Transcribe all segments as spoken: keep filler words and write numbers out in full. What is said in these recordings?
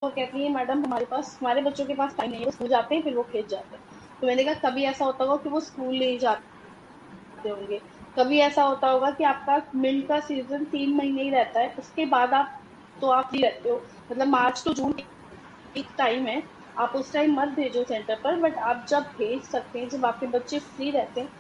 वो कहती है मैडम हमारे पास हमारे बच्चों के पास टाइम नहीं है, वो स्कूल जाते हैं फिर वो खेत जाते हैं। तो मैंने कहा कभी ऐसा होता होगा कि वो स्कूल नहीं जाते होंगे, कभी ऐसा होता होगा कि आपका मिल्क का सीजन तीन महीने ही रहता है, उसके बाद आप तो आप फ्री रहते हो, मतलब मार्च टू जून एक टाइम है, आप उस टाइम मत भेजो सेंटर पर, बट आप जब भेज सकते हैं, जब आपके बच्चे फ्री रहते हैं,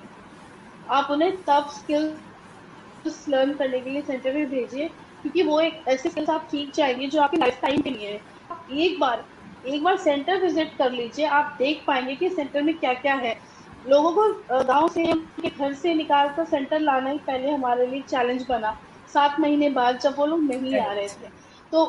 आप उन्हें तब स्किल्स लर्न करने के लिए सेंटर में भेजिए, क्योंकि वो एक ऐसे स्किल्स आप सीख जाएंगे जो आपकी लाइफ टाइम के लिए है। आप एक बार एक बार सेंटर विजिट कर लीजिए, आप देख पाएंगे कि सेंटर में क्या क्या है। लोगों को अ, गांव से उनके घर से निकाल कर सेंटर लाना ही पहले हमारे लिए चैलेंज बना, सात महीने बाद जब वो लोग नहीं आ रहे करेक्ट। थे। तो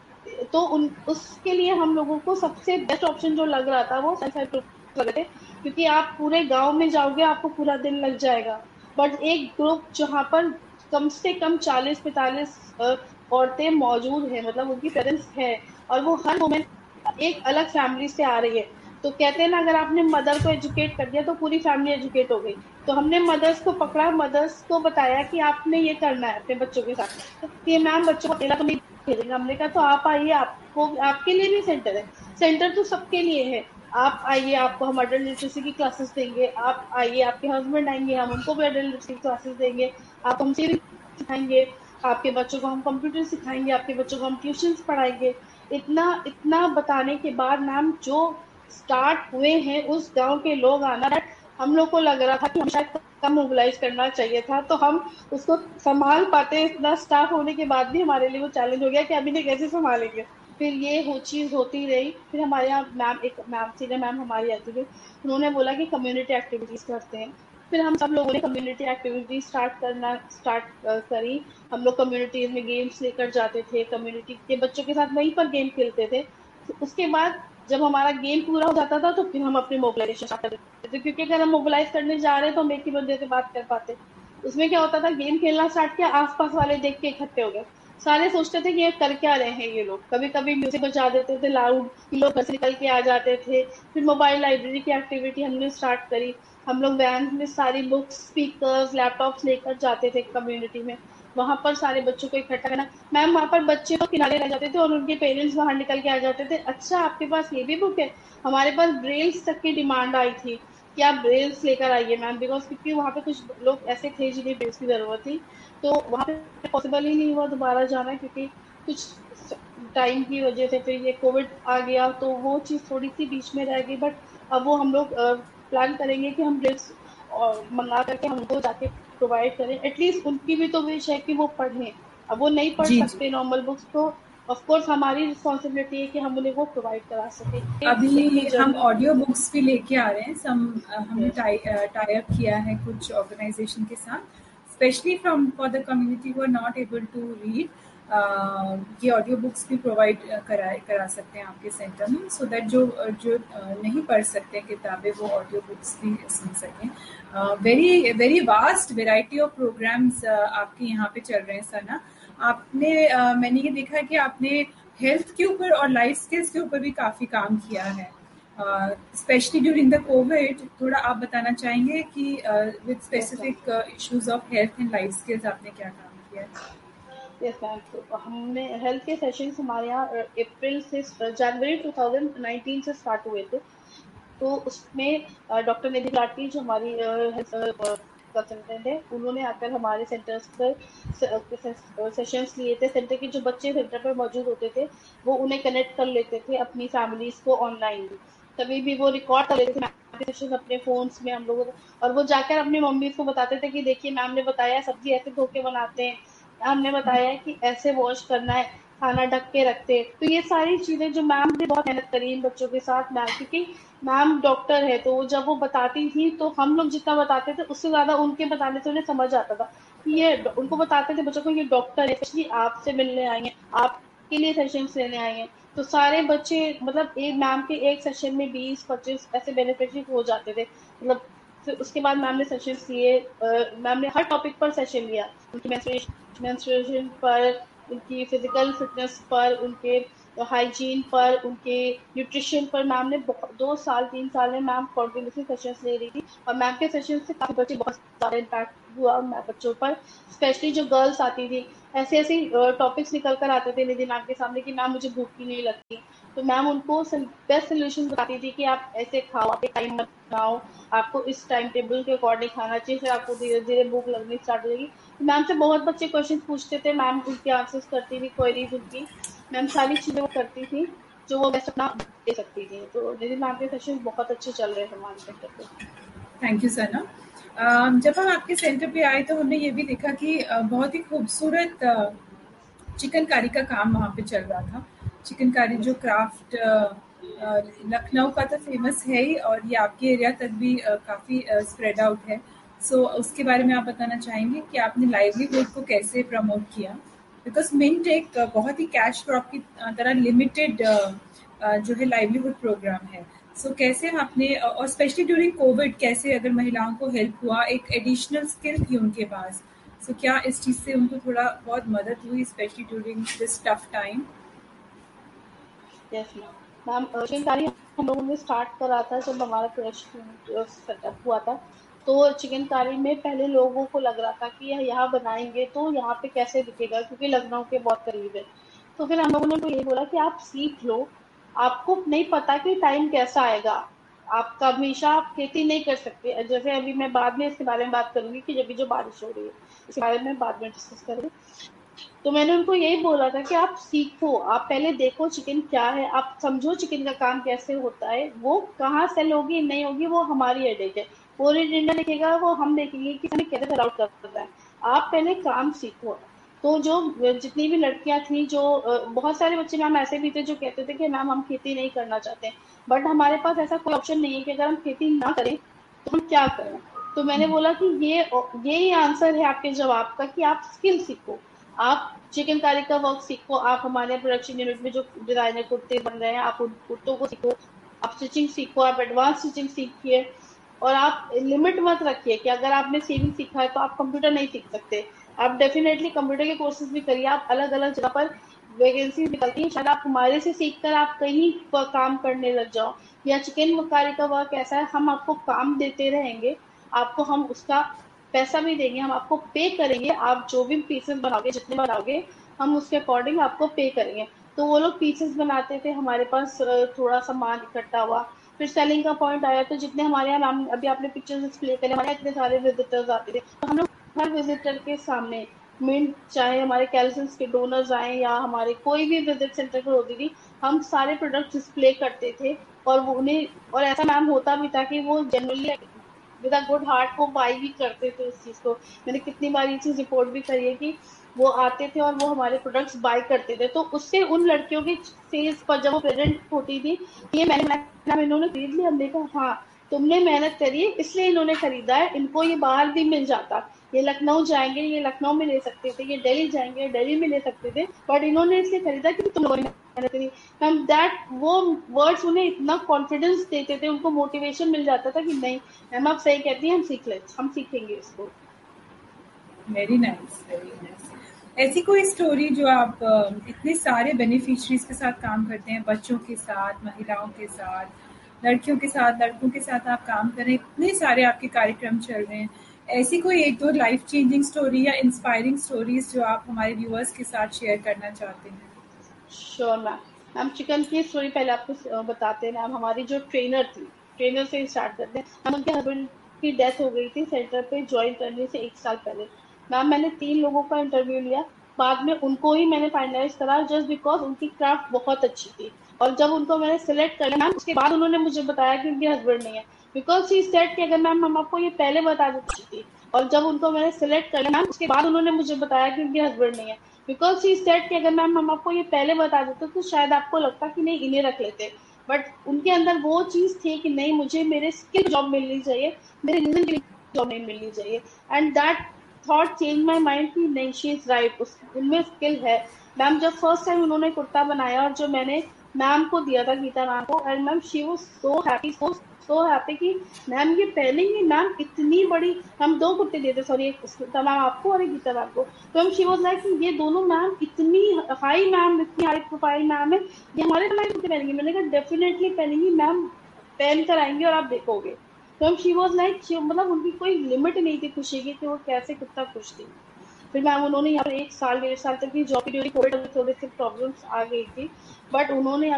तो उन उसके लिए हम लोगों को सबसे बेस्ट ऑप्शन जो लग रहा था वो सेल्फ हेल्प ग्रुप लग रहे थे, क्योंकि आप पूरे गांव में जाओगे आपको पूरा दिन लग जाएगा, बट एक ग्रुप जहां पर कम से कम चालीस पैंतालीस औरतें मौजूद हैं, मतलब उनकी प्रेजेंस है, और वो हर मोमेंट एक अलग फैमिली से आ रही है। तो कहते हैं ना, अगर आपने मदर को एजुकेट कर दिया तो पूरी फैमिली एजुकेट हो गई। तो हमने मदर्स को पकड़ा, मदर्स को बताया कि आपने ये करना है अपने बच्चों के साथ। तो ये मैम बच्चों को अकेला तो नहीं भेजेंगे, हमने कहा तो आप आइए, आपको आपके लिए भी सेंटर है, सेंटर तो सबके लिए है। आप आइए, आपको हम अडल्ट लिटरेसी की क्लासेस देंगे, आप आइए, आपके हस्बैंड आएंगे, हम उनको भी अडल्ट लिटरेसी की क्लासेस देंगे, आप हमसे भी सिखाएंगे, आपके बच्चों को हम कंप्यूटर सिखाएंगे, आपके बच्चों को हम ट्यूशन पढ़ाएंगे। इतना इतना बताने के बाद मैम जो स्टार्ट हुए हैं उस गांव के लोग आना, हम लोग को लग रहा था कि हम शायद कम मोबिलाइज करना चाहिए था, तो हम उसको संभाल पाते, इतना स्टाफ होने के बाद भी हमारे लिए वो चैलेंज हो गया कि अभी नहीं कैसे संभालेंगे। फिर ये हो चीज होती रही, फिर हमारे यहाँ मैम एक मैम सीनियर मैम हमारी आती थी, उन्होंने बोला कि कम्युनिटी एक्टिविटीज करते हैं। फिर हम सब लोगों ने कम्युनिटी एक्टिविटी स्टार्ट करना स्टार्ट करी। हम लोग कम्युनिटीज में गेम्स लेकर जाते थे, कम्युनिटी के बच्चों के साथ वहीं पर गेम खेलते थे। तो उसके बाद जब हमारा गेम पूरा हो जाता था तो फिर हम अपनी मोबिलाइजेशन स्टार्ट कर देते थे, क्योंकि अगर हम मोबिलाइज करने जा रहे हैं तो हम एक ही बंदे से बात कर पाते। उसमें क्या होता था, गेम खेलना स्टार्ट किया, आसपास वाले देख के इकट्ठे हो गए, सारे सोचते थे कि ये कर क्या रहे हैं ये लोग, कभी कभी म्यूजिक बजा देते थे लाउड कि लोग घर से निकल के आ जाते थे। फिर मोबाइल लाइब्रेरी की एक्टिविटी हमने स्टार्ट करी, हम लोग वैन में सारी बुक्स स्पीकर्स लैपटॉप्स लेकर जाते थे कम्युनिटी में, वहां पर सारे बच्चों को इकट्ठा करना। मैम वहां पर बच्चे तो किनारे रह जाते थे और उनके पेरेंट्स बाहर निकल के आ जाते थे, अच्छा आपके पास ये भी बुक है। हमारे पास ब्रेल्स तक की डिमांड आई थी कि आप ब्रेल्स लेकर आइए मैम, बिकॉज क्योंकि वहां पे कुछ लोग ऐसे थे जिन्हें ब्रेल्स की जरूरत थी। तो वहां पे पॉसिबल ही नहीं हुआ दोबारा जाना, क्योंकि कुछ टाइम की वजह से फिर ये कोविड आ गया, तो वो चीज थोड़ी सी बीच में रह गई। बट अब वो हम लोग प्लान करेंगे कि हम ब्रेल्स और मंगा करके हम उनको जाके प्रोवाइड करें, एटलीस्ट उनकी भी तो विश है कि वो पढ़ें। अब वो नहीं पढ़ जी जी। सकते नॉर्मल बुक्स, तो ऑफ कोर्स हमारी रिस्पॉन्सिबिलिटी है कि हम उन्हें वो प्रोवाइड करा सके। अभी इतनी हम जर्नी ऑडियो बुक्स भी लेके आ रहे हैं सम। हमने है। टाई टाई अप किया है कुछ ऑर्गेनाइजेशन के साथ, specially from for the community who are not able to read. ये ऑडियो बुक्स भी प्रोवाइड करा करा सकते हैं आपके सेंटर में, सो दैट जो जो uh, नहीं पढ़ सकते किताबें वो ऑडियो बुक्स भी सुन सकें। Very very vast variety of programs आपके यहाँ पे चल रहे हैं सना। आपने uh, मैंने ये देखा कि आपने हेल्थ के ऊपर और लाइफ स्किल्स के ऊपर भी काफी काम किया है, स्पेशली ड्यूरिंग द कोविड। थोड़ा आप बताना चाहेंगे कि with yes ma'am. Specific issues of health and life skills आपने क्या काम किया है? यस मैम, तो हमने हेल्थ के सेशंस हमारे यहाँ अप्रैल से जनवरी टू थाउजेंड नाइनटीन से स्टार्ट हुए थे। तो उसमें डॉक्टर निधि लाटी जो हमारी कंसल्टेंट है, उन्होंने आकर हमारे सेंटर्स पर सेशंस लिए थे। सेंटर के जो बच्चे सेंटर पर मौजूद होते थे वो उन्हें कनेक्ट कर लेते थे अपनी फैमिलीज को ऑनलाइन भी, तभी भी वो रिकॉर्ड कर लेते थे सेशन अपने फोन्स में हम लोगों, और वो जाकर अपनी मम्मी को बताते थे कि देखिए मैम ने बताया सब्जी ऐसे धो के बनाते हैं, मैम ने बताया है कि ऐसे वॉश करना है, खाना ढक के रखते हैं। तो ये सारी चीजें जो मैम ने बहुत मेहनत करी इन बच्चों के साथ, मैम क्योंकि मैम डॉक्टर है, तो जब वो बताती थी तो हम लोग जितना बताते थे उससे ज्यादा उनके बताने से उन्हें समझ आता था कि ये उनको बताते थे बच्चों को ये डॉक्टर है, स्पेशली आपसे मिलने आई हैं, आपके लिए सेशंस लेने आई हैं। तो सारे बच्चे मतलब एक मैम के एक सेशन में बीस पच्चीस ऐसे बेनिफिशियरी हो जाते थे, मतलब फिर उसके बाद मैम ने सेशन लिए, मैम ने हर टॉपिक पर सेशन लिया, उनकी मेंस्ट्रुएशन पर, उनकी फिजिकल फिटनेस पर, उनके हाइजीन पर, उनके न्यूट्रिशन पर। मैम ने दो साल तीन साल में मैम कॉन्टिन्यूसली सेशंस ले रही थी, और मैम के सेशन से काफी बच्चे बहुत ज्यादा इम्पैक्ट हुआ मैम बच्चों पर, स्पेशली जो गर्ल्स आती थी। ऐसे ऐसे टॉपिक्स निकल कर आते थे निधि मैम के सामने कि मैम मुझे भूख ही नहीं लगती, तो मैम उनको बेस्ट सोल्यूशन बताती थी कि आप ऐसे खाओ, आप टाइम बनाओ, आपको इस टाइम टेबल के अकॉर्डिंग खाना चाहिए, फिर आपको धीरे धीरे भूख लगनी स्टार्ट हो जाएगी। तो मैम से बहुत बच्चे क्वेश्चन पूछते थे, मैम उनके आंसर्स करती थी, क्वेरीज उनकी मैम सारी चीजें वो करती थी जो वो बेस्ट अपना दे सकती थी। तो निधि मैम के सेशन बहुत अच्छे चल रहे हैं हमारे सेंटर पे। थैंक यू सना। अम, जब हम आपके सेंटर पे आए तो हमने ये भी देखा कि अ, बहुत ही खूबसूरत चिकनकारी का काम वहाँ पे चल रहा था। चिकनकारी जो क्राफ्ट लखनऊ का तो फेमस है ही, और ये आपके एरिया तक भी अ, काफी स्प्रेड आउट है। सो so, उसके बारे में आप बताना चाहेंगे कि आपने लाइवलीहुड को कैसे प्रमोट किया? बिकॉज मिंट एक अ, बहुत ही कैश क्रॉप की अ, तरह लिमिटेड जो है लाइवलीहुड प्रोग्राम है। सो so, कैसे आपने अ, और स्पेशली ड्यूरिंग कोविड कैसे अगर महिलाओं को हेल्प हुआ, एक एडिशनल स्किल थी उनके पास, सो so, क्या इस चीज से उनको थोड़ा बहुत मदद हुई specially during this tough time? Yes ma'am ma'am chikankari हम लोगों ने स्टार्ट करा था जब हमारा रेस्टोरेंट सेटअप हुआ था। तो चिकनकारी में पहले लोगों को लग रहा था कि यह यहाँ बनाएंगे तो यहाँ पे कैसे दिखेगा, क्योंकि लखनऊ के बहुत करीब है। तो फिर हम लोगों ने तो यही बोला कि आप सीख लो, आपको नहीं पता कि टाइम कैसा आएगा, आपका हमेशा आप खेती नहीं कर सकते। जैसे अभी मैं बाद में इसके बारे में बात करूंगी कि जब भी जो बारिश हो रही है इसके बारे में बाद में डिस्कस करेंगे। तो मैंने उनको यही बोला था कि आप सीखो, आप पहले देखो चिकन क्या है, आप समझो चिकन का काम कैसे होता है, वो कहाँ सेल होगी नहीं होगी वो हमारी हेडेक है, वो इंडिया देखेगा, वो हम देखेंगे कि हमें कैसे अलाउड करता है। आप पहले काम सीखो। तो जो जितनी भी लड़कियां थी, जो बहुत सारे बच्चे मैम ऐसे भी थे जो कहते थे कि मैम हम खेती नहीं करना चाहते, बट हमारे पास ऐसा कोई ऑप्शन नहीं है कि अगर हम खेती ना करें तो हम क्या करें। तो मैंने बोला कि ये यही आंसर है आपके जवाब का कि आप स्किल सीखो, आप चिकनकारी का वर्क सीखो, आप हमारे प्रोडक्शन यूनिट में जो डिजाइनर कुर्ते बन रहे हैं आप उन कुर्तों को सीखो, आप स्टिचिंग सीखो, आप एडवांस स्टिचिंग सीखिए। और आप लिमिट मत रखिए कि अगर आपने सेविंग सीखा है तो आप कंप्यूटर नहीं सीख सकते, आप डेफिनेटली कंप्यूटर के कोर्सेज भी करिए। आप अलग अलग जगह पर वैकेंसी निकलती है, शायद आप हमारे से सीखकर आप कहीं पर काम करने लग जाओ। या चिकनकारी का वर्क ऐसा है, हम आपको काम देते रहेंगे, आपको हम उसका पैसा भी देंगे, हम आपको पे करेंगे, आप जो भी पीसेस बनाओगे जितने बनाओगे हम उसके अकॉर्डिंग आपको पे करेंगे। तो वो लोग पीसेस बनाते थे, हमारे पास थोड़ा सामान इकट्ठा हुआ, फिर सेलिंग का पॉइंट आया, तो जितने हमारे यहाँ नाम अभी आपने पिक्चर्स डिस्प्ले करे, हमारे इतने सारे विजिटर्स आते थे, तो हम लोग हर विजिटर के सामने मिंट, चाहे हमारे कैल्सियंस के डोनर्स आए या हमारे कोई भी विजिट सेंटर पर होती थी, हम सारे प्रोडक्ट डिस्प्ले करते थे। और वो उन्हें, और ऐसा मैम होता भी था कि वो generally with a good heart वो बाई भी करते थे उस चीज को। मैंने कितनी बार ये चीज रिपोर्ट भी करी है कि वो आते थे और वो हमारे प्रोडक्ट्स बाय करते थे, तो उससे उन लड़कियों की फेस पर जब वो प्रेजेंट होती थी, ये मैंने मैंने इन्होंने खरीद लिया, हमने कहा हाँ तुमने मेहनत करी है इसलिए इन्होंने खरीदा है, इनको ये बाहर भी मिल जाता, ये लखनऊ जाएंगे ये लखनऊ में ले सकते थे, ये दिल्ली जाएंगे दिल्ली में ले सकते थे, बट इन्होंने इसलिए खरीदा क्योंकि तुम लोगों ने मेहनत करी। हम दैट वो वर्ड्स उन्हें इतना कॉन्फिडेंस देते थे, उनको मोटिवेशन मिल जाता था कि नहीं मैम आप सही कहती हैं, हम सीख ले हम सीखेंगे इसको। Very nice, very nice. ऐसी कोई स्टोरी जो आप अ, इतने सारे बेनिफिशरीज के साथ काम करते हैं, बच्चों के साथ, महिलाओं के साथ, लड़कियों के साथ, लड़कों के साथ आप काम कर रहे हैं, इतने सारे आपके कार्यक्रम चल रहे हैं, ऐसी कोई एक दो लाइफ चेंजिंग स्टोरी या इंस्पायरिंग स्टोरीज जो आप हमारे व्यूअर्स के साथ शेयर करना चाहते हैं? Sure ma'am. मैम चिकन की स्टोरी पहले आपको बताते हैं मैम, हमारी जो ट्रेनर थी, ट्रेनर से स्टार्ट करते हैं मैम। उनके हस्बैंड की डेथ हो गई थी सेंटर पे ज्वाइन करने से एक साल पहले। मैम मैंने तीन लोगों का इंटरव्यू लिया, बाद में उनको ही मैंने फाइनलाइज करा जस्ट बिकॉज उनकी क्राफ्ट बहुत अच्छी थी। और जब उनको मैंने सिलेक्ट कर लिया मैम, उसके बाद उन्होंने मुझे बताया कि उनके हस्बैंड नहीं है, बिकॉज शी सेड कि अगर मैम हम आपको ये पहले बता देती थी। और जब उनको मैंने सिलेक्ट कर लिया मैम, उसके बाद उन्होंने मुझे बताया कि उनके हस्बैंड नहीं है, बिकॉज शी सेड कि अगर मैम हम आपको ये पहले बता देते तो शायद आपको लगता कि नहीं इन्हें रख लेते। बट उनके अंदर वो चीज थी कि नहीं मुझे मेरे स्किल जॉब मिलनी चाहिए, मेरे रीजन के लिए जॉब नहीं मिलनी चाहिए। And that thought change my mind कि नहीं शी इज राइट, उनमें स्किल है। मैम जब फर्स्ट टाइम उन्होंने कुर्ता बनाया और जो मैंने मैम को दिया था, गीता मैम को, and ma'am she was so happy, so so happy कि मैम ये पहनेंगी। मैम इतनी बड़ी, हम दो कुर्ते दिए थे, सॉरी एक गीता मैम आपको और एक गीता मैम को, तो हम शी वाज लाइक ये दोनों मैम इतनी हाई, मैम इतनी हाई प्रोफाइल मैम है, ये हमारे बनाए कुर्ते पहनेंगी। मैंने कहा डेफिनेटली पहनेंगी मैम, पहन कर आएंगे और आप देखोगे। तो हम शी वाज लाइक, मतलब उनकी कोई लिमिट नहीं थी खुशी की कि वो कैसे कितना खुश थी। फिर मैम उन्होंने यहाँ पर एक साल डेढ़ साल तक भी जॉब की ड्यूरिंग कोविड में थोड़े से प्रॉब्लम्स आ गई थी, बट उन्होंने